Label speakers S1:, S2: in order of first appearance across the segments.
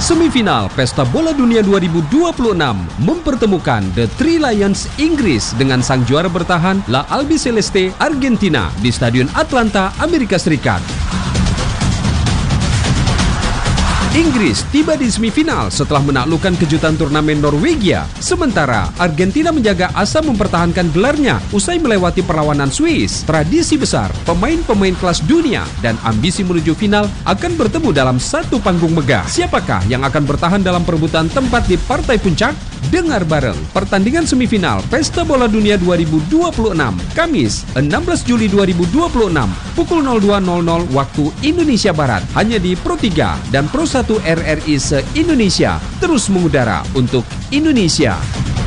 S1: Semifinal Pesta Bola Dunia 2026 mempertemukan The Three Lions Inggris dengan sang juara bertahan La Albiceleste Argentina di Stadion Atlanta, Amerika Serikat. Inggris tiba di semifinal setelah menaklukkan kejutan turnamen Norwegia. Sementara Argentina menjaga asa mempertahankan gelarnya usai melewati perlawanan Swiss. Tradisi besar, pemain-pemain kelas dunia dan ambisi menuju final akan bertemu dalam satu panggung megah. Siapakah yang akan bertahan dalam perebutan tempat di partai puncak? Dengar bareng pertandingan semifinal Pesta Bola Dunia 2026 Kamis 16 Juli 2026 pukul 02.00 waktu Indonesia Barat hanya di Pro 3 dan Pro 1 RRI se-Indonesia, terus mengudara untuk Indonesia.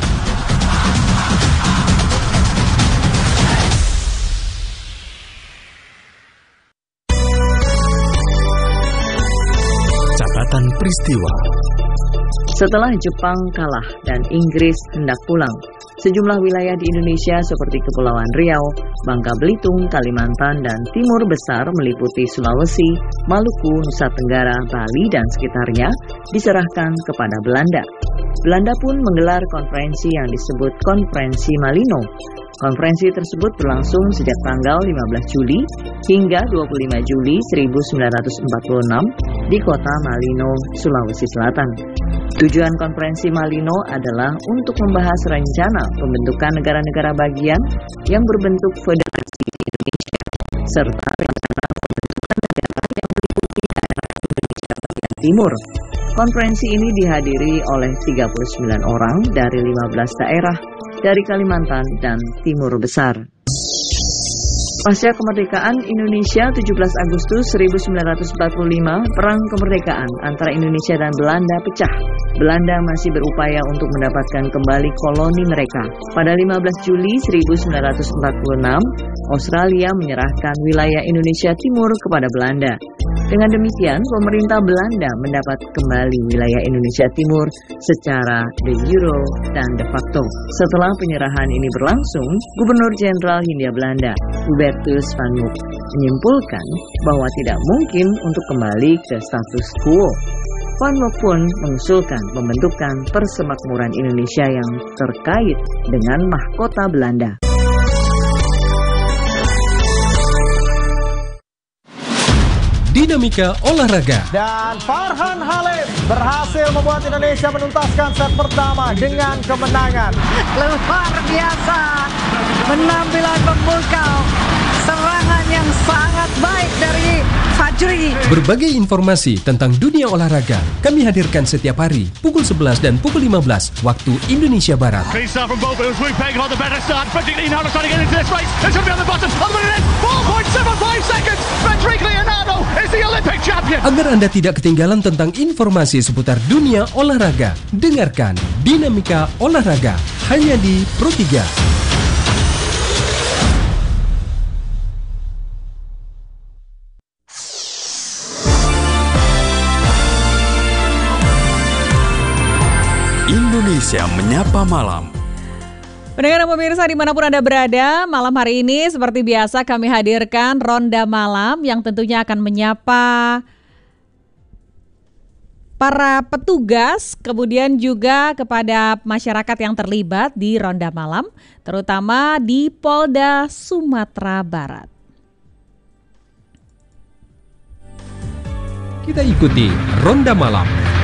S2: Catatan peristiwa.
S3: Setelah Jepang kalah dan Inggris hendak pulang, sejumlah wilayah di Indonesia seperti Kepulauan Riau, Bangka Belitung, Kalimantan, dan Timur Besar meliputi Sulawesi, Maluku, Nusa Tenggara, Bali, dan sekitarnya diserahkan kepada Belanda. Belanda pun menggelar konferensi yang disebut Konferensi Malino. Konferensi tersebut berlangsung sejak tanggal 15 Juli hingga 25 Juli 1946 di kota Malino, Sulawesi Selatan. Tujuan konferensi Malino adalah untuk membahas rencana pembentukan negara-negara bagian yang berbentuk federasi di Indonesia, serta rencana pembentukan negara yang meliputi daerah Indonesia bagian timur. Konferensi ini dihadiri oleh 39 orang dari 15 daerah dari Kalimantan dan Timur Besar. Pasca kemerdekaan Indonesia 17 Agustus 1945, perang kemerdekaan antara Indonesia dan Belanda pecah. Belanda masih berupaya untuk mendapatkan kembali koloni mereka. Pada 15 Juli 1946, Australia menyerahkan wilayah Indonesia Timur kepada Belanda. Dengan demikian, pemerintah Belanda mendapat kembali wilayah Indonesia Timur secara de jure dan de facto. Setelah penyerahan ini berlangsung, Gubernur Jenderal Hindia Belanda, Hubertus van Mook, menyimpulkan bahwa tidak mungkin untuk kembali ke status quo. Van Mook pun mengusulkan pembentukan Persemakmuran Indonesia yang terkait dengan mahkota Belanda.
S1: Dinamika olahraga.
S4: Dan Farhan Halim berhasil membuat Indonesia menuntaskan set pertama dengan kemenangan.
S5: Luar biasa, penampilan memukau, serangan yang sangat baik dari Fajri.
S1: Berbagai informasi tentang dunia olahraga kami hadirkan setiap hari pukul 11 dan pukul 15 waktu Indonesia Barat. Agar Anda tidak ketinggalan tentang informasi seputar dunia olahraga, dengarkan Dinamika Olahraga hanya di Pro 3.
S2: Indonesia Menyapa Malam.
S6: Pendengar dan pemirsa dimanapun Anda berada, malam hari ini seperti biasa kami hadirkan Ronda Malam yang tentunya akan menyapa para petugas, kemudian juga kepada masyarakat yang terlibat di Ronda Malam, terutama di Polda Sumatera Barat.
S1: Kita ikuti Ronda Malam.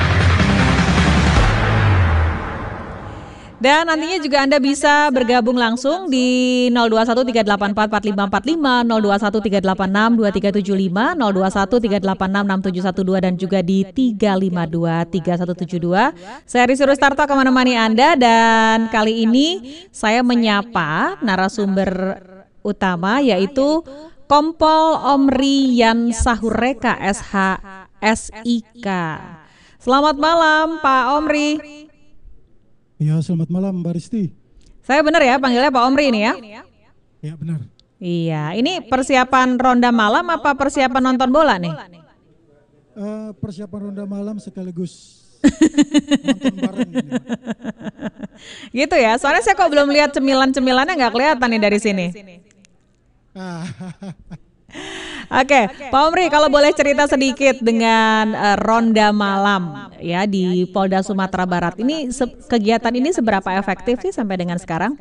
S6: Dan nantinya juga Anda bisa bergabung langsung di 0213844545, 0213862375, 0213866712 dan juga di 3523172. Saya Risi Rustarto akan menemani Anda dan kali ini saya menyapa narasumber utama yaitu Kompol Omri Yan Sahureka SH SIK. Selamat malam Pak Omri.
S7: Ya, selamat malam Mbak Risti.
S6: Saya benar ya panggilnya Pak Omri ini ya?
S7: Ya, benar.
S6: Iya, ini persiapan ronda malam apa persiapan nonton bola nih?
S7: Persiapan ronda malam sekaligus nonton bareng ini.
S6: Gitu ya, soalnya saya kok belum lihat cemilan-cemilannya nggak kelihatan nih dari sini. Oke, Pak Omri, kalau boleh cerita sedikit dengan ronda malam ya di Polda Sumatera Barat. Ini kegiatan ini seberapa efektif sih sampai dengan sekarang?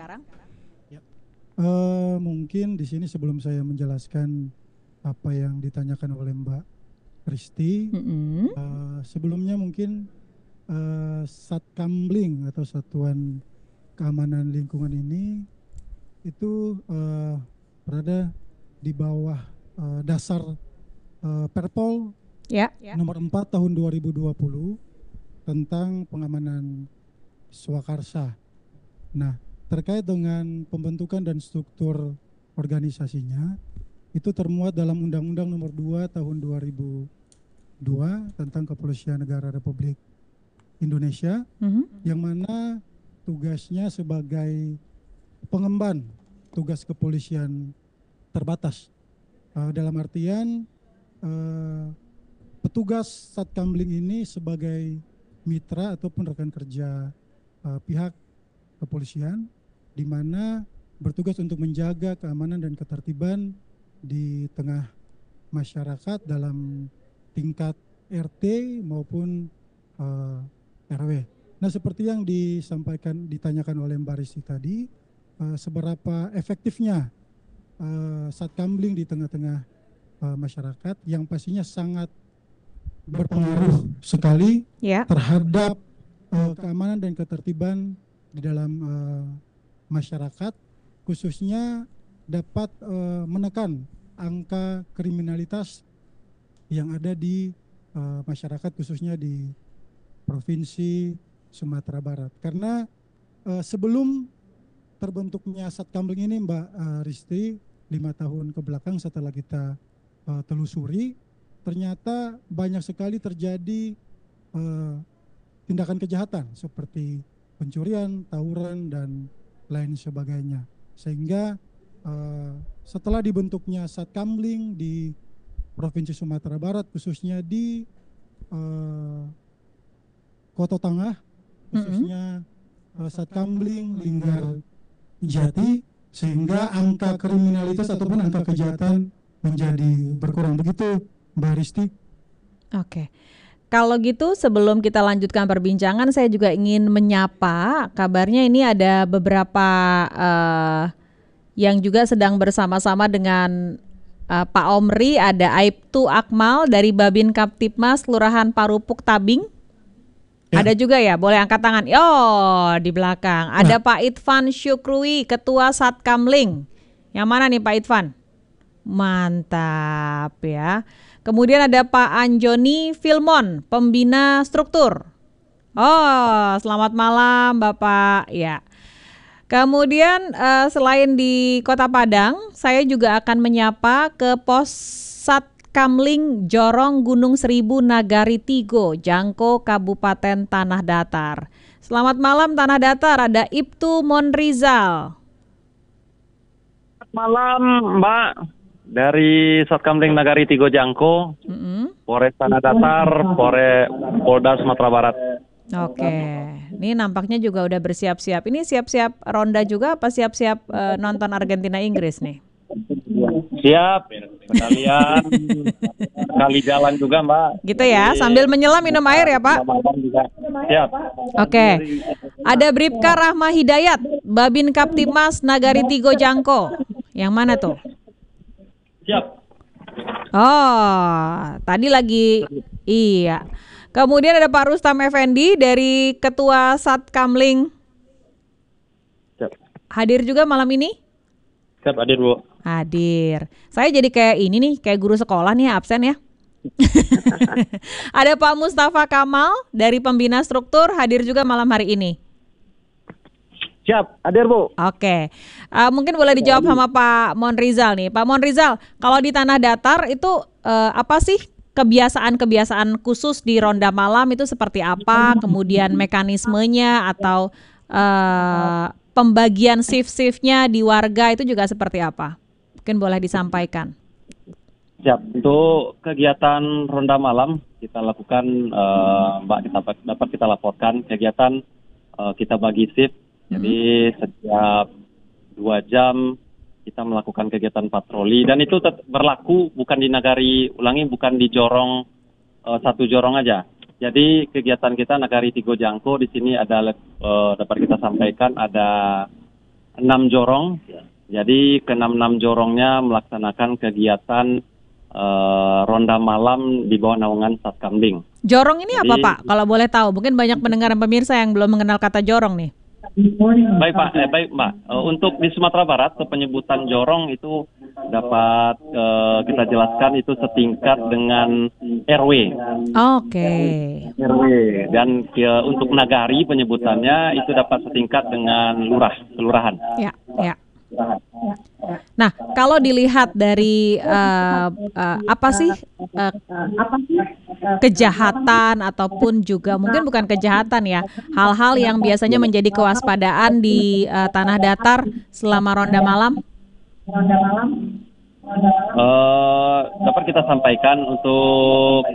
S7: Mungkin di sini sebelum saya menjelaskan apa yang ditanyakan oleh Mbak Kristi, sebelumnya mungkin Satkamling atau Satuan Keamanan Lingkungan ini itu berada di bawah dasar Perpol nomor 4 tahun 2020 tentang pengamanan swakarsa. Nah, terkait dengan pembentukan dan struktur organisasinya itu termuat dalam Undang-Undang nomor 2 tahun 2002 tentang Kepolisian Negara Republik Indonesia, yang mana tugasnya sebagai pengemban tugas kepolisian terbatas. Dalam artian petugas Satkamling ini sebagai mitra ataupun rekan kerja pihak kepolisian, di mana bertugas untuk menjaga keamanan dan ketertiban di tengah masyarakat dalam tingkat RT maupun RW. Nah, seperti yang ditanyakan oleh Mbak Risti tadi, seberapa efektifnya Satkamling di tengah-tengah masyarakat, yang pastinya sangat berpengaruh sekali terhadap keamanan dan ketertiban di dalam masyarakat, khususnya dapat menekan angka kriminalitas yang ada di masyarakat, khususnya di Provinsi Sumatera Barat. Karena sebelum terbentuknya Satkamling ini, Mbak Risti, 5 tahun ke belakang setelah kita telusuri, ternyata banyak sekali terjadi tindakan kejahatan seperti pencurian, tawuran, dan lain sebagainya. Sehingga setelah dibentuknya Satkamling di Provinsi Sumatera Barat, khususnya di Kota Tengah, khususnya Satkamling Linggar Jati, sehingga angka kriminalitas ataupun angka kejahatan menjadi berkurang. Begitu, Mbak Risti. Oke.
S6: Kalau gitu, sebelum kita lanjutkan perbincangan, saya juga ingin menyapa. Kabarnya ini ada beberapa yang juga sedang bersama-sama dengan Pak Omri. Ada Aibtu Akmal dari Babin Kaptipmas Kelurahan Parupuk Tabing. Ada juga ya, boleh angkat tangan. Oh, di belakang. Ada Pak Itvan Syukrui, Ketua Satkamling. Yang mana nih Pak Itvan? Mantap ya. Kemudian ada Pak Anjoni Filmon, Pembina Struktur. Oh, selamat malam Bapak. Ya. Kemudian selain di Kota Padang, saya juga akan menyapa ke Pos Satkamling Jorong Gunung Seribu Nagari Tigo, Jangko Kabupaten Tanah Datar. Selamat malam Tanah Datar, ada Ibtu Monrizal.
S8: Selamat malam Mbak, dari Satkamling Nagari Tigo Jangko, Polres Tanah Datar, Polda Sumatera Barat.
S6: Oke, ini nampaknya juga udah bersiap-siap. Ini siap-siap ronda juga apa siap-siap nonton Argentina Inggris nih?
S8: Siap, sekalian kali jalan juga Mbak.
S6: Gitu ya, sambil menyelam minum air ya Pak?
S8: Siap.
S6: Oke, ada Bribka Rahma Hidayat, Babin Kaptipmas Nagari Tigo Jangko. Yang mana tuh?
S8: Siap.
S6: Oh, tadi lagi, iya. Kemudian ada Pak Rustam Effendi dari Ketua Satkamling.
S8: Siap.
S6: Hadir juga malam ini?
S8: Siap, hadir Bu.
S6: Hadir. Saya jadi kayak ini nih, kayak guru sekolah nih absen ya. Ada Pak Mustafa Kamal dari Pembina Struktur, hadir juga malam hari ini.
S8: Siap, hadir Bu.
S6: Oke, mungkin boleh dijawab sama Pak Monrizal nih. Pak Monrizal, kalau di Tanah Datar itu apa sih kebiasaan-kebiasaan khusus di ronda malam itu seperti apa? Kemudian mekanismenya atau pembagian shift-shiftnya di warga itu juga seperti apa? Mungkin boleh disampaikan.
S8: Siap, untuk kegiatan ronda malam kita lakukan, Mbak, dapat kita laporkan kegiatan kita bagi shift. Jadi setiap 2 jam kita melakukan kegiatan patroli dan itu berlaku bukan di Nagari, bukan di jorong satu jorong aja. Jadi kegiatan kita Nagari Tigo Jangko di sini ada dapat kita sampaikan ada 6 jorong. Jadi ke 6 jorongnya melaksanakan kegiatan ronda malam di bawah naungan Satkamling.
S6: Jorong ini apa Pak? Kalau boleh tahu, mungkin banyak pendengar dan pemirsa yang belum mengenal kata jorong nih.
S8: Baik Pak, baik Mbak. Untuk di Sumatera Barat penyebutan jorong itu dapat kita jelaskan itu setingkat dengan RW.
S6: Oke.
S8: RW dan untuk Nagari penyebutannya itu dapat setingkat dengan kelurahan.
S6: Ya. Nah, kalau dilihat dari kejahatan ataupun juga mungkin bukan kejahatan ya, hal-hal yang biasanya menjadi kewaspadaan di tanah datar selama ronda malam?
S8: Dapat kita sampaikan untuk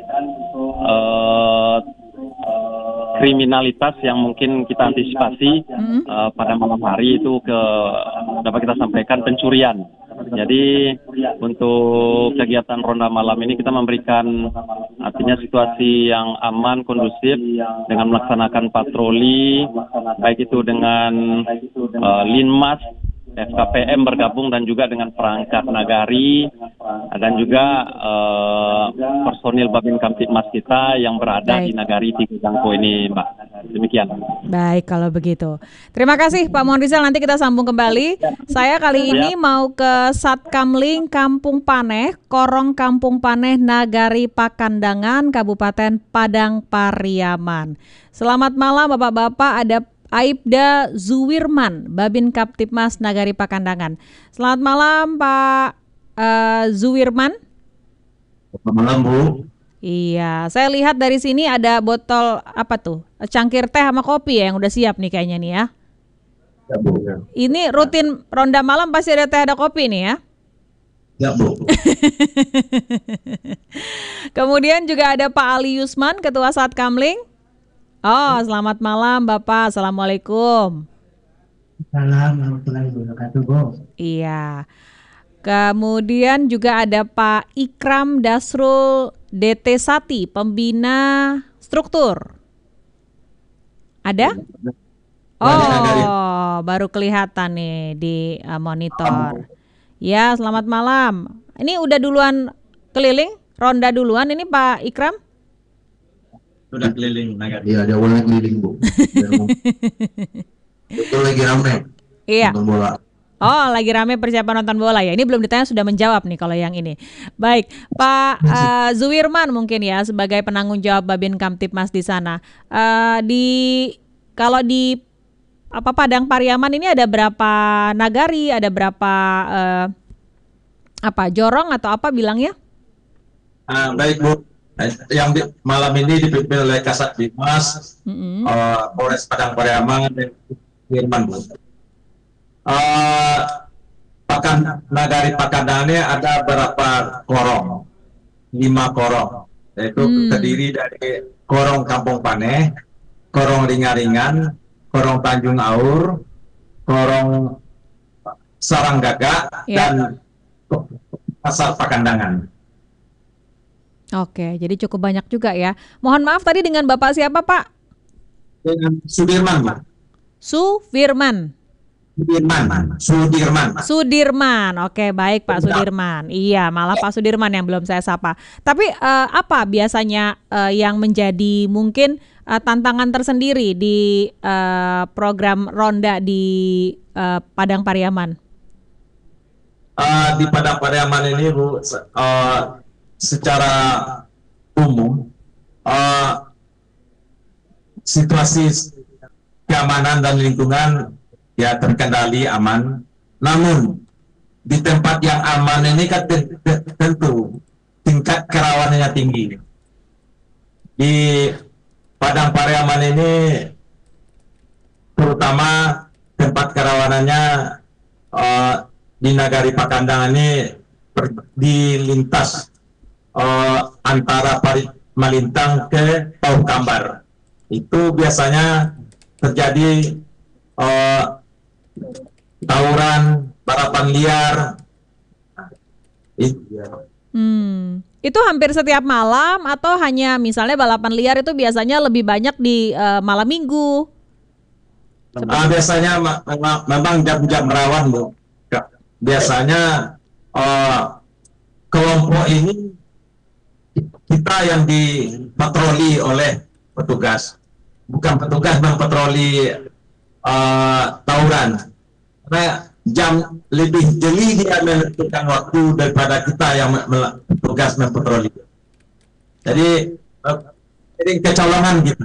S8: kriminalitas yang mungkin kita antisipasi pada malam hari itu dapat kita sampaikan pencurian. Jadi untuk kegiatan ronda malam ini kita memberikan artinya situasi yang aman, kondusif dengan melaksanakan patroli, baik itu dengan Linmas, FKPM bergabung dan juga dengan perangkat Nagari dan juga personil Babin Kamtibmas kita yang berada di Nagari Tigo Jangko ini, Mbak. Demikian.
S6: Baik kalau begitu. Terima kasih Pak Mohon Rizal, nanti kita sambung kembali. Saya kali ini mau ke Satkamling Kampung Paneh, Korong Kampung Paneh, Nagari Pakandangan, Kabupaten Padang Pariaman. Selamat malam Bapak-bapak, ada Aibda Zuwirman, Babin Kamtibmas Nagari Pakandangan. Selamat malam Pak Zuwirman.
S9: Selamat malam Bu.
S6: Iya, saya lihat dari sini ada botol apa tuh? Cangkir teh sama kopi ya yang udah siap nih kayaknya nih ya.
S9: Ya Bu. Ya.
S6: Ini rutin ronda malam pasti ada teh ada kopi nih ya.
S9: Ya Bu.
S6: Kemudian juga ada Pak Ali Yusman, Ketua Satkamling. Oh, selamat malam Bapak. Assalamualaikum.
S9: Assalamualaikum warahmatullahi wabarakatuh Bu.
S6: Iya. Kemudian juga ada Pak Ikram Dasrul DT Sati, Pembina Struktur. Ada? Oh, baru kelihatan nih di monitor. Ya, selamat malam. Ini udah duluan keliling, ronda duluan ini Pak Ikram?
S9: Sudah keliling Nagari. Iya, dia awalnya keliling Bu. Itu lagi rame.
S6: Iya.
S9: Nonton bola.
S6: Oh, lagi rame persiapan nonton bola ya. Ini belum ditanya sudah menjawab nih kalau yang ini. Baik, Pak Zuwirman mungkin ya sebagai penanggung jawab Babin Kamtibmas di sana. Kalau di Padang Pariaman ini ada berapa nagari, ada berapa jorong atau apa bilangnya?
S9: Baik Bu. Yang malam ini dipimpin oleh Kasat Dimas, Polres Padang Pariaman dan Zuwirman Bu. Nagari Pakandangannya ada berapa korong? 5 korong, yaitu terdiri dari korong Kampung Paneh, korong Ringaringan, korong Tanjung Aur, korong Sarang Gagak, dan Pasar Pakandangan.
S6: Oke, jadi cukup banyak juga ya. Mohon maaf tadi dengan Bapak siapa Pak?
S9: Dengan Sudirman Pak.
S6: Sudirman. Oke, baik Pak Sudirman. Iya, malah Pak Sudirman yang belum saya sapa. Tapi apa biasanya yang menjadi mungkin tantangan tersendiri di program ronda di Padang Pariaman?
S9: Di Padang Pariaman ini Bu, secara umum situasi keamanan dan lingkungan ya terkendali aman. Namun di tempat yang aman ini kan tentu tingkat kerawanannya tinggi. Di Padang Pariaman ini terutama tempat kerawanannya di Nagari Pakandangan ini dilintas antara Malintang ke Pauh Kambar. Itu biasanya terjadi tawuran, balapan liar.
S6: Itu hampir setiap malam atau hanya misalnya balapan liar itu biasanya lebih banyak di malam minggu?
S9: Biasanya memang jam-jam rawan, Bu. Biasanya kelompok ini kita yang dipatroli oleh petugas, bukan petugas patroli tawuran. Karena jam lebih jeli dia menentukan waktu daripada kita yang petugas patroli. Jadi kecolongan gitu.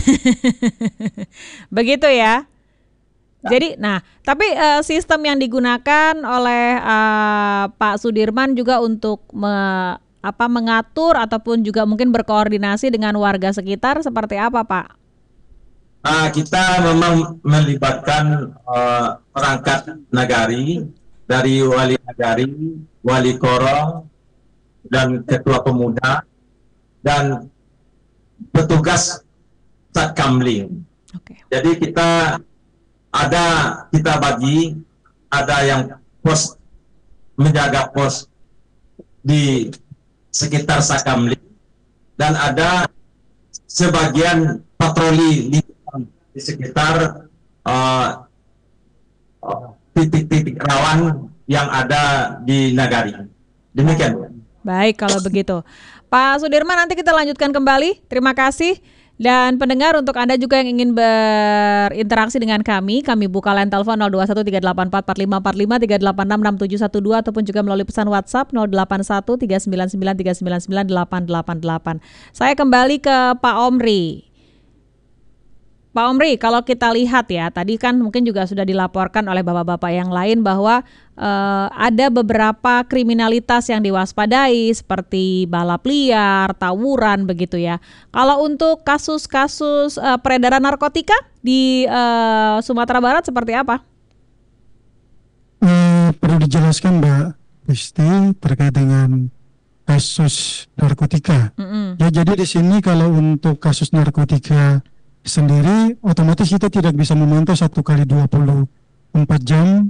S6: Begitu ya. Jadi, tapi sistem yang digunakan oleh Pak Sudirman juga untuk mengatur ataupun juga mungkin berkoordinasi dengan warga sekitar seperti apa, Pak?
S9: Kita memang melibatkan perangkat nagari, dari wali nagari, wali koro, dan ketua pemuda, dan petugas satkamling. Jadi kita bagi, ada yang pos menjaga pos di sekitar Sakamling, dan ada sebagian patroli di sekitar titik-titik rawan yang ada di Nagari. Demikian.
S6: Baik, kalau begitu. Pak Sudirman, nanti kita lanjutkan kembali. Terima kasih. Dan pendengar, untuk Anda juga yang ingin berinteraksi dengan kami buka line telepon 0213844545, 3866712 ataupun juga melalui pesan WhatsApp 081399399888. Saya kembali ke Pak Omri. Pak Omri, kalau kita lihat ya, tadi kan mungkin juga sudah dilaporkan oleh bapak-bapak yang lain bahwa ada beberapa kriminalitas yang diwaspadai seperti balap liar, tawuran begitu ya. Kalau untuk kasus-kasus peredaran narkotika di Sumatera Barat seperti apa?
S7: Perlu dijelaskan Mbak Kristi terkait dengan kasus narkotika. Ya, jadi di sini kalau untuk kasus narkotika sendiri, otomatis kita tidak bisa memantau 1 kali 24 jam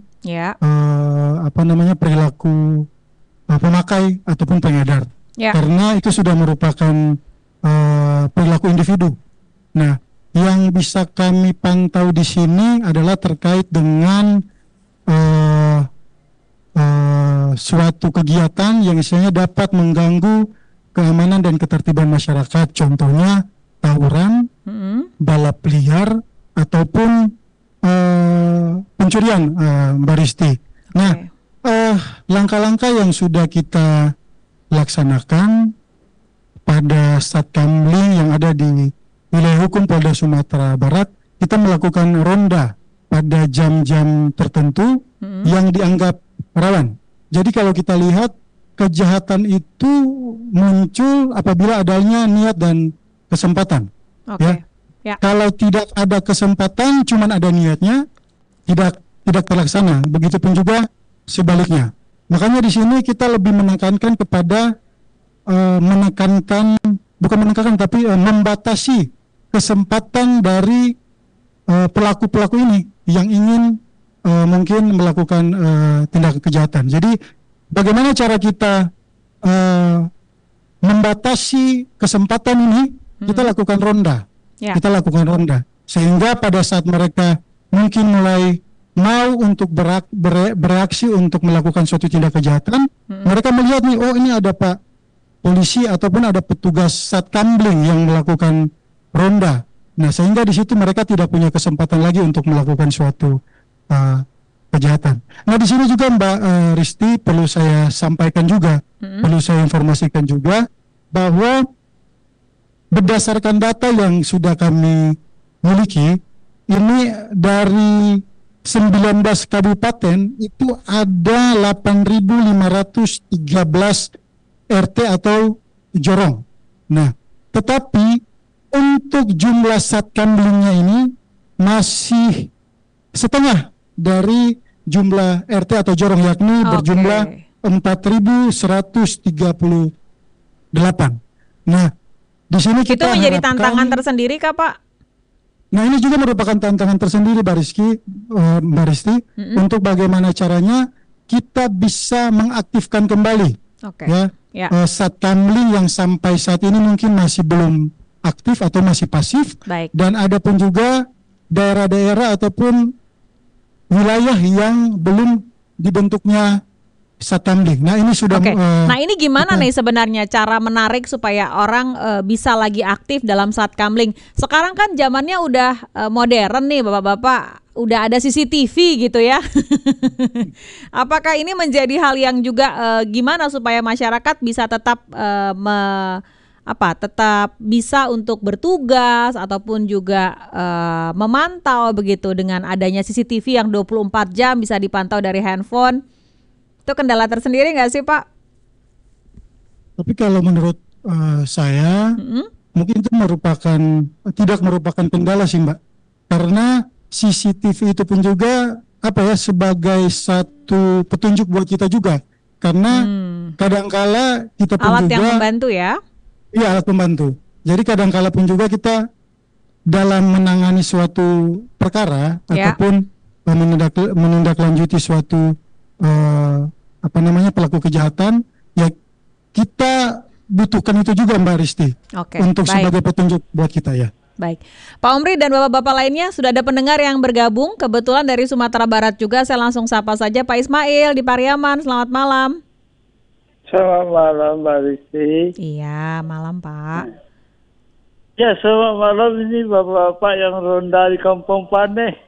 S7: perilaku pemakai ataupun pengedar, karena itu sudah merupakan perilaku individu. Nah, yang bisa kami pantau di sini adalah terkait dengan suatu kegiatan yang istilahnya dapat mengganggu keamanan dan ketertiban masyarakat, contohnya tawuran, balap liar, ataupun pencurian, Mbak Risti. Nah, langkah-langkah yang sudah kita laksanakan pada Satkamling yang ada di wilayah hukum Polda Sumatera Barat, kita melakukan ronda pada jam-jam tertentu yang dianggap rawan. Jadi kalau kita lihat, kejahatan itu muncul apabila adanya niat dan kesempatan. Kalau tidak ada kesempatan, cuman ada niatnya, tidak terlaksana. Begitupun juga sebaliknya. Makanya di sini kita lebih menekankan kepada membatasi kesempatan dari pelaku-pelaku ini yang ingin mungkin melakukan tindakan kejahatan. Jadi bagaimana cara kita membatasi kesempatan ini? Kita lakukan ronda. Kita lakukan ronda sehingga pada saat mereka mungkin mulai mau untuk bereaksi untuk melakukan suatu tindak kejahatan, mereka melihat nih, oh ini ada Pak polisi ataupun ada petugas Satkamling yang melakukan ronda. Nah, sehingga di situ mereka tidak punya kesempatan lagi untuk melakukan suatu kejahatan. Nah, di sini juga Mbak Risti perlu saya sampaikan juga, perlu saya informasikan juga bahwa berdasarkan data yang sudah kami miliki, ini dari 19 kabupaten itu ada 8.513 RT atau jorong. Nah, tetapi untuk jumlah Satkamlingnya ini masih setengah dari jumlah RT atau jorong, yakni berjumlah 4.138. Nah, di sini kita
S6: itu menjadi tantangan tersendiri kah, Pak?
S7: Nah, ini juga merupakan tantangan tersendiri, Mbak Risti, untuk bagaimana caranya kita bisa mengaktifkan kembali Satkamling yang sampai saat ini mungkin masih belum aktif atau masih pasif.
S6: Baik.
S7: Dan ada pun juga daerah-daerah ataupun wilayah yang belum dibentuknya Satkamling. Nah ini sudah.
S6: Nah ini gimana nih sebenarnya cara menarik supaya orang bisa lagi aktif dalam Satkamling? Sekarang kan zamannya udah modern nih bapak-bapak, udah ada CCTV gitu ya. Apakah ini menjadi hal yang juga gimana supaya masyarakat bisa tetap tetap bisa untuk bertugas ataupun juga memantau begitu dengan adanya CCTV yang 24 jam bisa dipantau dari handphone? Itu kendala tersendiri nggak sih Pak?
S7: Tapi kalau menurut saya mungkin itu tidak merupakan kendala sih Mbak, karena CCTV itu pun juga sebagai satu petunjuk buat kita juga, karena kadangkala kita pun
S6: alat
S7: juga
S6: yang membantu ya?
S7: Iya, alat pembantu. Jadi kadangkala pun juga kita dalam menangani suatu perkara ataupun menindaklanjuti suatu pelaku kejahatan, ya kita butuhkan itu juga Mbak Risti, untuk sebagai petunjuk buat kita ya.
S6: Baik, Pak Omri dan bapak-bapak lainnya, sudah ada pendengar yang bergabung, kebetulan dari Sumatera Barat juga. Saya langsung sapa saja Pak Ismail di Pariaman. Selamat malam.
S10: Selamat malam Mbak Risti.
S6: Iya, malam Pak.
S10: Ya, selamat malam, ini bapak-bapak yang ronda di Kampung Paneh.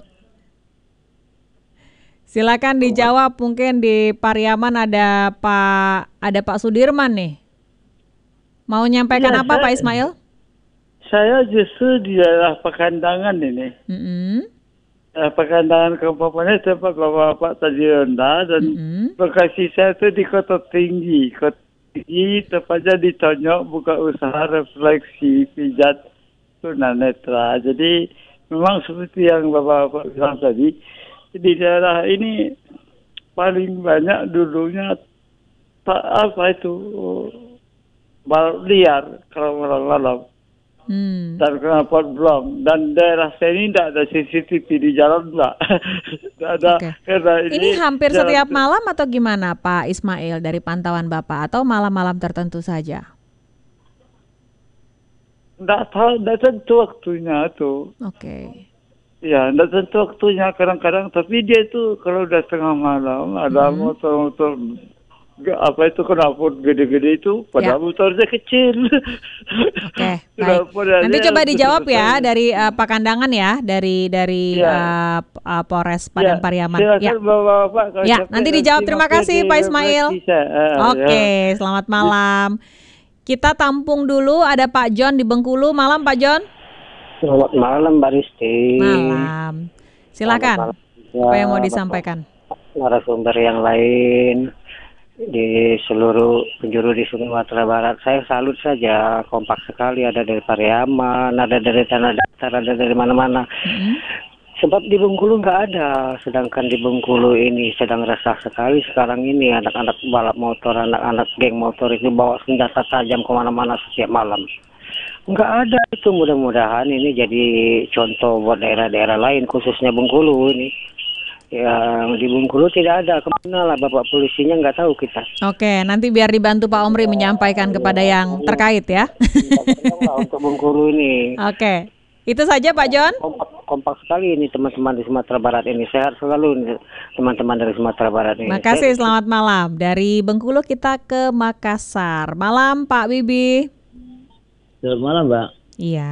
S6: Silakan dijawab, mungkin di Pariaman ada Pak Sudirman nih. Mau nyampaikan apa Pak Ismail?
S10: Saya justru di daerah Pakandangan ini. Pakandangan Kampung Paneh tempat bapak-bapak tadi ronda, dan lokasi saya itu di Kota Tinggi. Kota Tinggi tepatnya di Tonyok, buka usaha refleksi pijat tunanetra. Jadi memang seperti yang bapak-bapak bilang tadi, di daerah ini paling banyak dulunya balap liar kalau malam-malam dan knalpot blong, dan daerah saya ini tidak ada CCTV di jalan Mbak. Ada.
S6: Ini hampir setiap malam atau gimana Pak Ismail dari pantauan Bapak, atau malam-malam tertentu saja?
S10: Tidak tahu, tidak tentu waktunya tuh. Ya, tidak tentu waktunya kadang-kadang, tapi dia itu kalau udah tengah malam ada motor-motor knalpot gede-gede itu, padahal motornya kecil.
S6: Nanti coba dijawab ya dari Pakandangan ya, dari Polres Padang Pariaman. Ya, nanti dijawab. Terima kasih Pak Ismail. Selamat malam. Kita tampung dulu, ada Pak John di Bengkulu. Malam Pak John.
S11: Selamat malam Mbak Risti.
S6: Malam. Silakan. Apa yang mau disampaikan?
S11: Narasumber yang lain di seluruh penjuru di Sumatera Barat, saya salut saja, kompak sekali, ada dari Pariaman, ada dari Tanah Datar, ada dari mana-mana. Sebab di Bengkulu nggak ada, sedangkan di Bengkulu ini sedang resah sekali sekarang ini, anak-anak balap motor, anak-anak geng motor itu bawa senjata tajam kemana-mana setiap malam. Nggak ada itu, mudah-mudahan ini jadi contoh buat daerah-daerah lain, khususnya Bengkulu ini. Ya, di Bengkulu tidak ada, kemana lah Bapak polisinya nggak tahu kita.
S6: Nanti biar dibantu Pak Omri menyampaikan kepada yang terkait ya.
S11: Untuk Bengkulu ini.
S6: Itu saja Pak John.
S11: Kompak sekali ini teman-teman di Sumatera Barat ini. Sehat selalu ini, teman-teman dari Sumatera Barat ini.
S6: Makasih, selamat malam. Dari Bengkulu kita ke Makassar. Malam Pak Bibi.
S12: Selamat malam Mbak.
S6: Iya.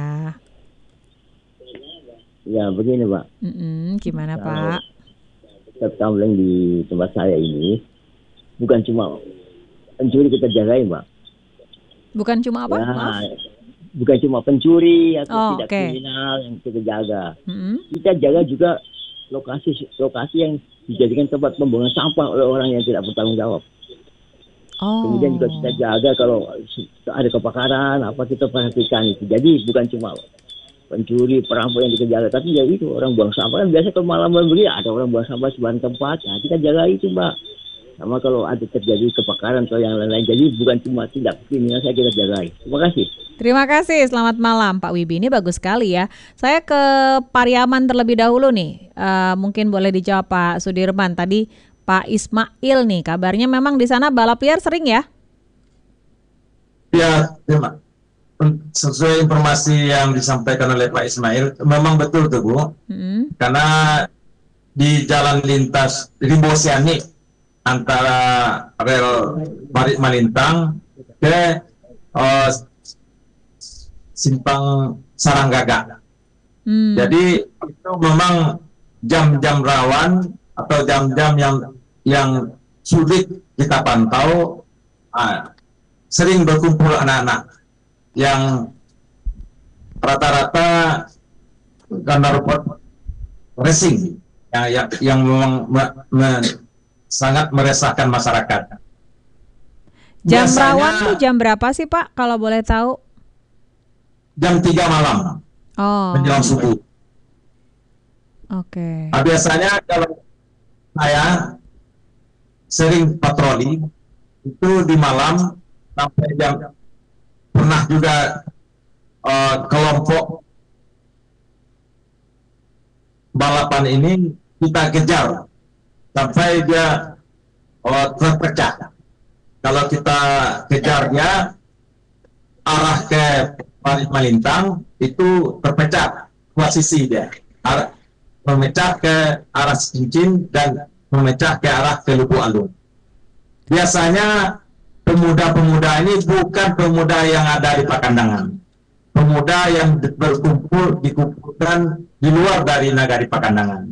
S12: Ya begini Mbak.
S6: Gimana Pak?
S12: Satkamling di tempat saya ini bukan cuma pencuri kita jagain Mbak.
S6: Bukan cuma apa?
S12: Bukan cuma pencuri atau tidak kriminal yang kita jaga. Kita jaga juga lokasi yang dijadikan tempat pembuangan sampah oleh orang yang tidak bertanggung jawab. Kemudian juga kita jaga kalau ada kebakaran kita perhatikan itu. Jadi bukan cuma pencuri, perampok yang kita jaga, tapi ya itu orang buang sampah kan biasa kalau malam-malam begini ada orang buang sampah sebuah tempat, kita jaga itu Mbak. Sama kalau ada terjadi kebakaran atau yang lain-lain, jadi bukan cuma tindak kriminal saya kita jagai. Terima kasih.
S6: Terima kasih, selamat malam Pak Wibi, ini bagus sekali ya. Saya ke Pariaman terlebih dahulu nih, mungkin boleh dijawab Pak Sudirman. Tadi Pak Ismail nih. Kabarnya memang di sana balap liar sering ya?
S9: Ya, sesuai informasi yang disampaikan oleh Pak Ismail, memang betul tuh Bu. Karena di jalan lintas Rimbosiani antara rel Parit Malintang ke Simpang Saranggaga. Jadi itu memang jam-jam rawan atau jam-jam yang sulit kita pantau. Sering berkumpul anak-anak yang rata-rata karena robot racing yang memang sangat meresahkan masyarakat.
S6: Jam
S9: Biasanya,
S6: rawan tuh jam berapa sih Pak kalau boleh tahu?
S9: Jam 3 malam menjelang subuh.
S6: Oke.
S9: Biasanya kalau saya sering patroli itu di malam sampai jam, pernah juga kelompok balapan ini kita kejar sampai dia terpecah. Kalau kita kejar dia arah ke Parit Malintang itu terpecah dua sisi dia, memecah ke arah Cincin dan memecah ke arah ke Lubuk Alung. Biasanya pemuda-pemuda ini bukan pemuda yang ada di Pakandangan. Pemuda yang dikumpulkan di luar dari Nagari Pakandangan.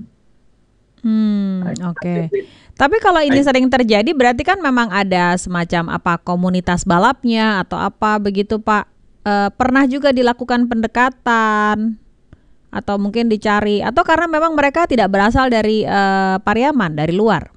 S6: Oke. Tapi kalau ini sering terjadi berarti kan memang ada semacam komunitas balapnya atau apa begitu Pak? Pernah juga dilakukan pendekatan atau mungkin dicari, atau karena memang mereka tidak berasal dari Pariaman, dari luar?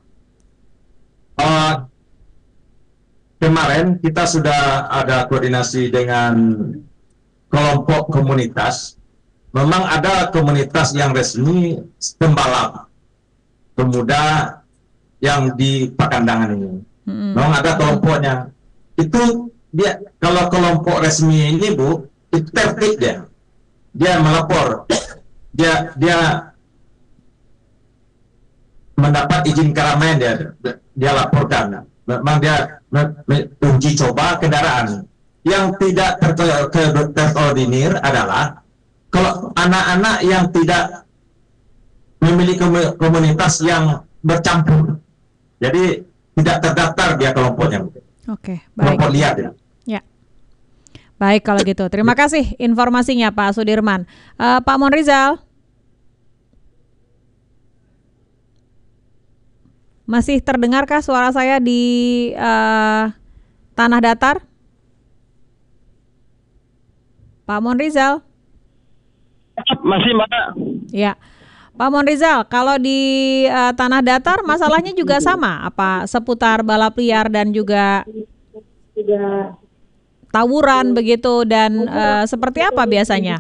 S9: Kemarin kita sudah ada koordinasi dengan kelompok komunitas. Memang ada komunitas yang resmi pembalap pemuda yang di Pakandangan ini. Memang ada kelompoknya. Itu dia, kalau kelompok resmi ini Bu, itu tertib dia. Dia melapor. Dia mendapat izin keramaian, dia laporkan. Memang dia uji coba kendaraan. Yang tidak terkoordinir adalah kalau anak-anak yang tidak memiliki komunitas yang bercampur. Jadi tidak terdaftar dia kelompoknya.
S6: Oke, baik.
S9: Kelompok liar ya.
S6: Ya. Baik kalau gitu. Terima kasih informasinya Pak Sudirman. Pak Monrizal. Masih terdengarkah suara saya di Tanah Datar? Pak Monrizal?
S8: Masih Mbak.
S6: Ya. Pak Monrizal, kalau di Tanah Datar masalahnya juga sama, apa seputar balap liar dan juga tawuran begitu, dan seperti apa biasanya?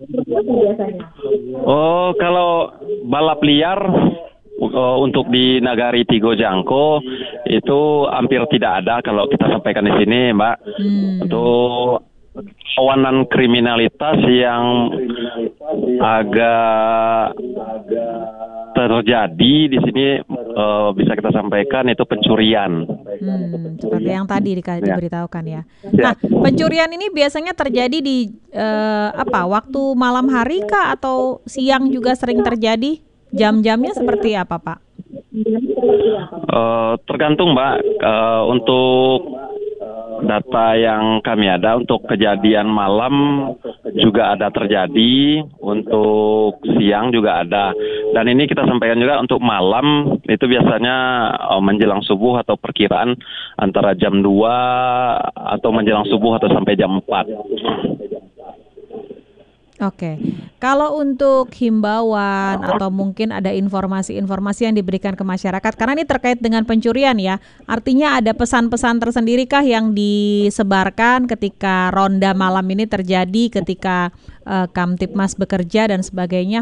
S8: Oh, kalau balap liar untuk di Nagari Tigo Jangko itu hampir tidak ada kalau kita sampaikan di sini, Mbak. Untuk kawanan kriminalitas yang agak terjadi di sini bisa kita sampaikan itu pencurian.
S6: Seperti yang tadi diberitahukan ya. Nah, pencurian ini biasanya terjadi di waktu malam hari kah atau siang juga sering terjadi? Jam-jamnya seperti apa, Pak?
S8: Tergantung, Mbak. Untuk data yang kami ada untuk kejadian malam juga ada terjadi, untuk siang juga ada. Dan ini kita sampaikan juga untuk malam itu biasanya menjelang subuh atau perkiraan antara jam 2 atau menjelang subuh atau sampai jam 4.
S6: Oke, kalau untuk himbauan atau mungkin ada informasi-informasi yang diberikan ke masyarakat, karena ini terkait dengan pencurian ya, artinya ada pesan-pesan tersendirikah yang disebarkan ketika ronda malam ini terjadi, ketika Kamtibmas bekerja dan sebagainya?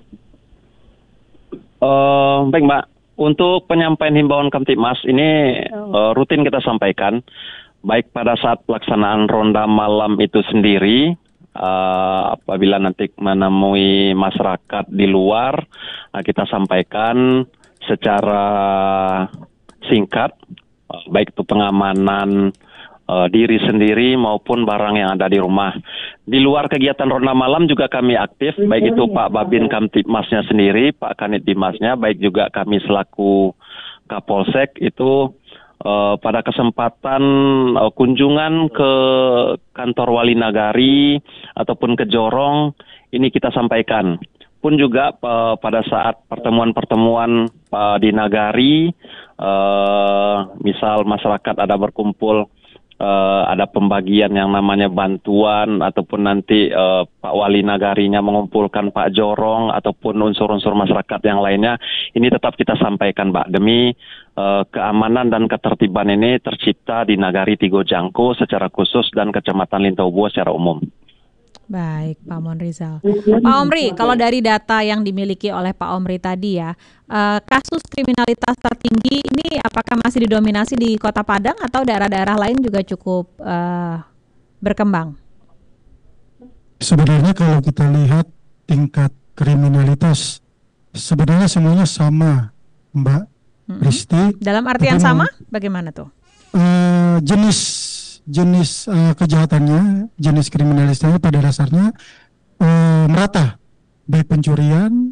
S8: Baik Mbak, untuk penyampaian himbauan Kamtibmas ini rutin kita sampaikan, baik pada saat pelaksanaan ronda malam itu sendiri, apabila nanti menemui masyarakat di luar, kita sampaikan secara singkat, baik itu pengamanan diri sendiri maupun barang yang ada di rumah. Di luar kegiatan ronda malam juga kami aktif, baik itu Pak Babin Kamtibmasnya sendiri, Pak Kanit Dimasnya, baik juga kami selaku Kapolsek itu pada kesempatan kunjungan ke kantor Wali Nagari ataupun ke Jorong, ini kita sampaikan. Pun juga pada saat pertemuan-pertemuan di Nagari, misal masyarakat ada berkumpul, ada pembagian yang namanya bantuan ataupun nanti Pak Wali Nagarinya mengumpulkan Pak Jorong ataupun unsur-unsur masyarakat yang lainnya, ini tetap kita sampaikan, Mbak, demi keamanan dan ketertiban ini tercipta di Nagari Tigo Jangko secara khusus dan Kecamatan Lintaubo secara umum.
S6: Baik, Pak Monrizal. Pak Omri, kalau dari data yang dimiliki oleh Pak Omri tadi ya, kasus kriminalitas tertinggi ini apakah masih didominasi di Kota Padang atau daerah-daerah lain juga cukup berkembang?
S7: Sebenarnya kalau kita lihat tingkat kriminalitas, sebenarnya semuanya sama, Mbak Risti.
S6: Dalam artian sama, bagaimana tuh?
S7: Jenis kejahatannya, jenis kriminalitasnya pada dasarnya merata, baik pencurian,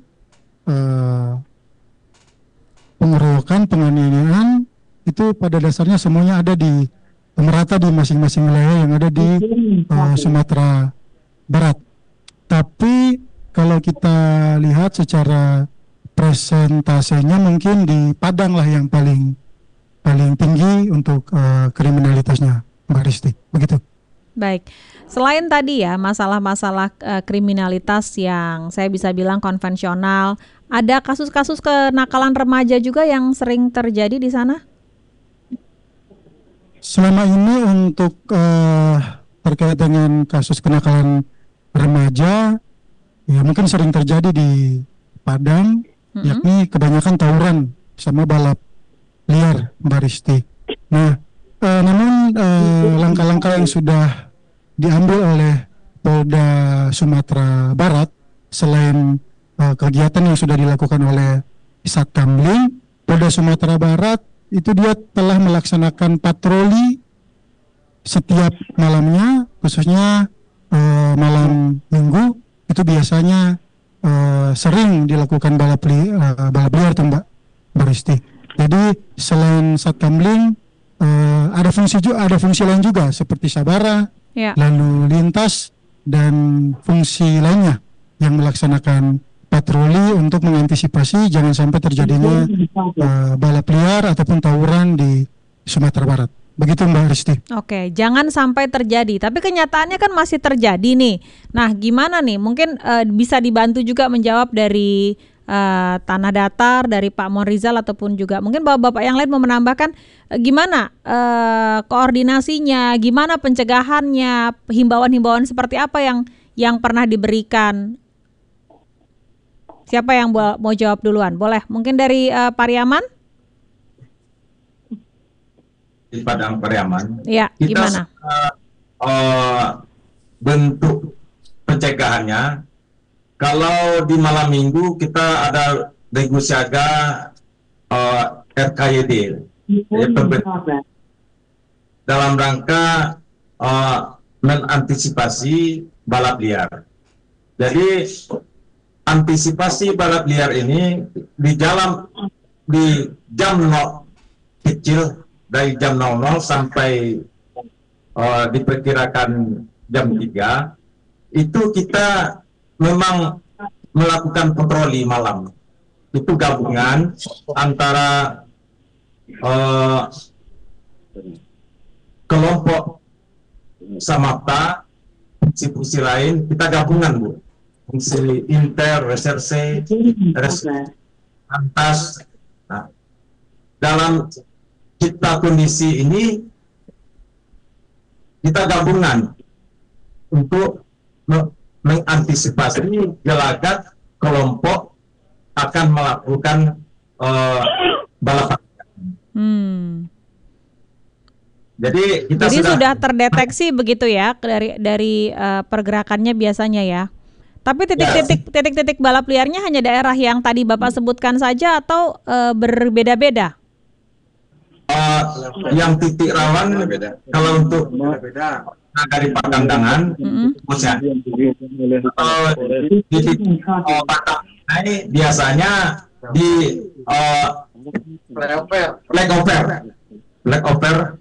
S7: pengeroyokan, penganiayaan, itu pada dasarnya semuanya ada di merata di masing-masing wilayah yang ada di Sumatera Barat. Tapi kalau kita lihat secara presentasenya mungkin di Padang lah yang paling tinggi untuk kriminalitasnya, Mbak Risti, begitu.
S6: Baik, selain tadi ya masalah-masalah kriminalitas yang saya bisa bilang konvensional, ada kasus-kasus kenakalan remaja juga yang sering terjadi di sana?
S7: Selama ini untuk terkait dengan kasus kenakalan remaja, ya mungkin sering terjadi di Padang, yakni kebanyakan tawuran sama balap liar, Mbak Risti. Nah, namun langkah-langkah yang sudah diambil oleh Polda Sumatera Barat, selain kegiatan yang sudah dilakukan oleh Satkamling, Polda Sumatera Barat itu dia telah melaksanakan patroli setiap malamnya, khususnya malam Minggu itu biasanya sering dilakukan balap liar tuh, Mbak Risti. Jadi selain Satkamling ada fungsi lain juga seperti sabara, lalu lintas dan fungsi lainnya yang melaksanakan patroli untuk mengantisipasi jangan sampai terjadinya balap liar ataupun tawuran di Sumatera Barat. Begitu, Mbak Risti.
S6: Oke, jangan sampai terjadi. Tapi kenyataannya kan masih terjadi nih. Nah, gimana nih? Mungkin bisa dibantu juga menjawab dari Tanah Datar, dari Pak Monrizal ataupun juga mungkin bapak-bapak yang lain mau menambahkan gimana koordinasinya, gimana pencegahannya, himbauan-himbauan seperti apa yang pernah diberikan. Siapa yang mau jawab duluan? Boleh, mungkin dari Pariaman?
S9: Di Padang Pariaman.
S6: Ya, gimana?
S9: Bentuk pencegahannya, kalau di malam minggu kita ada regu siaga RKYD dalam rangka mengantisipasi balap liar. Jadi antisipasi balap liar ini di jam kecil dari jam 00 sampai diperkirakan jam 3 itu kita memang melakukan patroli malam. Itu gabungan antara kelompok Samapta, fungsi lain, kita gabungan, Bu. Fungsi inter, reserse, lantas. Nah, dalam kita kondisi ini, kita gabungan untuk mengantisipasi gelagat kelompok akan melakukan balapan. Jadi
S6: sudah terdeteksi begitu ya dari pergerakannya biasanya ya. Tapi titik-titik balap liarnya hanya daerah yang tadi Bapak sebutkan saja atau berbeda-beda?
S9: Yang titik rawan kalau untuk dari perkandangan, di titik biasanya di flyover.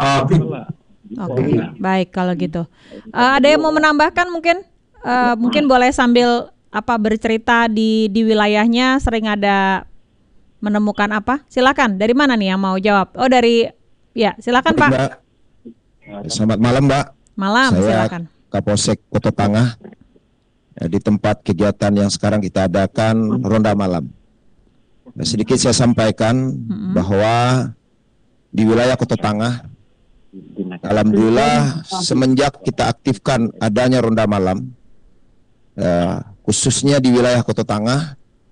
S6: Oke, baik kalau gitu. Ada yang mau menambahkan mungkin? Mungkin boleh sambil bercerita di wilayahnya sering ada menemukan apa? Silakan. Dari mana nih yang mau jawab? Oh silakan Pak.
S13: Mbak. Selamat malam Mbak.
S6: Malam.
S13: Saya
S6: silakan.
S13: Kapolsek Kota Tangah. Di tempat kegiatan yang sekarang kita adakan ronda malam. Sedikit saya sampaikan bahwa di wilayah Kota Tangah, alhamdulillah semenjak kita aktifkan adanya ronda malam, khususnya di wilayah Kota Tangah,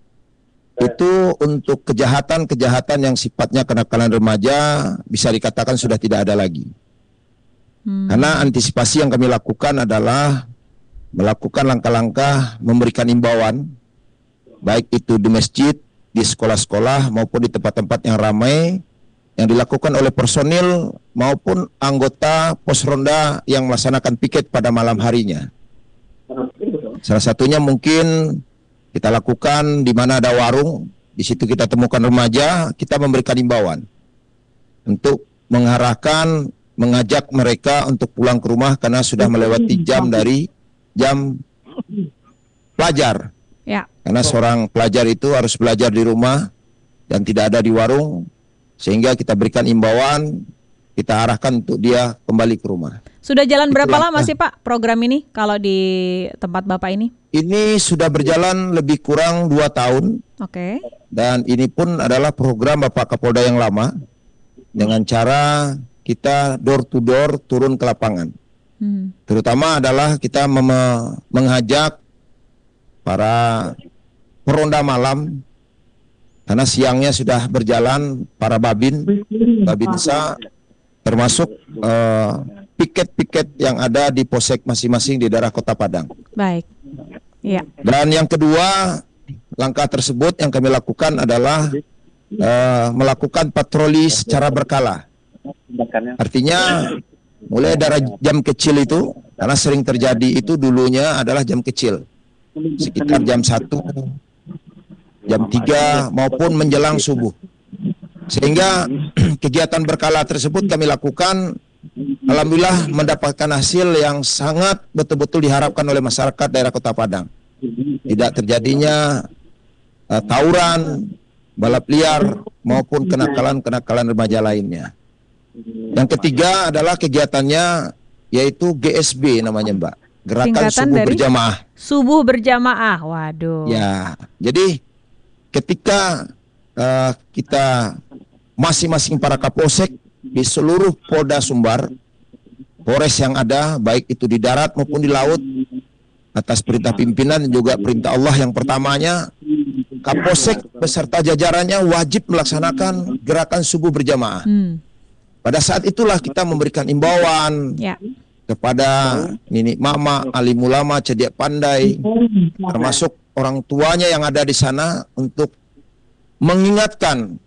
S13: itu untuk kejahatan-kejahatan yang sifatnya kenakalan remaja bisa dikatakan sudah tidak ada lagi. Karena antisipasi yang kami lakukan adalah melakukan langkah-langkah memberikan imbauan, baik itu di masjid, di sekolah-sekolah maupun di tempat-tempat yang ramai, yang dilakukan oleh personil maupun anggota pos ronda yang melaksanakan piket pada malam harinya. Salah satunya mungkin kita lakukan di mana ada warung, di situ kita temukan remaja, kita memberikan imbauan untuk mengarahkan, mengajak mereka untuk pulang ke rumah karena sudah melewati jam dari jam pelajar.
S6: Ya.
S13: Karena seorang pelajar itu harus belajar di rumah dan tidak ada di warung, sehingga kita berikan imbauan, kita arahkan untuk dia kembali ke rumah.
S6: Sudah jalan berapa lama sih Pak program ini kalau di tempat Bapak ini?
S13: Ini sudah berjalan lebih kurang 2 tahun.
S6: Oke.
S13: Dan ini pun adalah program Bapak Kapolda yang lama, dengan cara kita door to door turun ke lapangan. Terutama adalah kita mengajak para peronda malam, karena siangnya sudah berjalan para babinsa, termasuk piket-piket yang ada di posek masing-masing di daerah Kota Padang.
S6: Baik. Ya.
S13: Dan yang kedua, langkah tersebut yang kami lakukan adalah melakukan patroli secara berkala. Artinya mulai dari jam kecil itu, karena sering terjadi itu dulunya adalah jam kecil, sekitar jam 1, jam 3 maupun menjelang subuh. Sehingga kegiatan berkala tersebut kami lakukan, alhamdulillah mendapatkan hasil yang sangat betul-betul diharapkan oleh masyarakat daerah Kota Padang. Tidak terjadinya tawuran, balap liar maupun kenakalan-kenakalan remaja lainnya. Yang ketiga adalah kegiatannya yaitu GSB namanya Mbak, Gerakan
S6: Singkatan
S13: Subuh
S6: dari
S13: Berjamaah.
S6: Subuh Berjamaah, waduh.
S13: Ya, jadi ketika kita masing-masing para kapolsek di seluruh Polda Sumbar, Polres yang ada, baik itu di darat maupun di laut, atas perintah pimpinan dan juga perintah Allah yang pertamanya, kapolsek beserta jajarannya wajib melaksanakan gerakan subuh berjamaah. Pada saat itulah kita memberikan imbauan kepada nini mama, alim ulama, cerdik pandai, termasuk orang tuanya yang ada di sana untuk mengingatkan,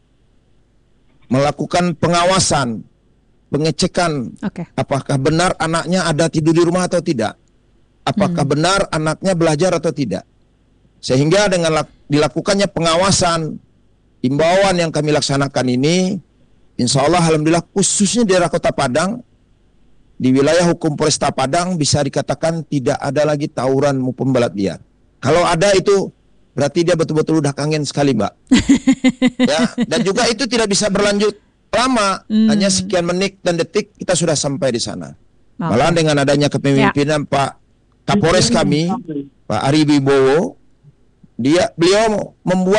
S13: melakukan pengawasan, pengecekan, apakah benar anaknya ada tidur di rumah atau tidak, apakah benar anaknya belajar atau tidak. Sehingga dengan dilakukannya pengawasan, imbauan yang kami laksanakan ini, insya Allah alhamdulillah khususnya di daerah Kota Padang, di wilayah hukum Polresta Padang bisa dikatakan tidak ada lagi tawuran maupun balap liar. Kalau ada itu berarti dia betul-betul udah kangen sekali Mbak. Ya, dan juga itu tidak bisa berlanjut lama, hanya sekian menit dan detik kita sudah sampai di sana. Malah dengan adanya kepemimpinan Pak Kapolres kami, Pak Ari Wibowo, beliau membuat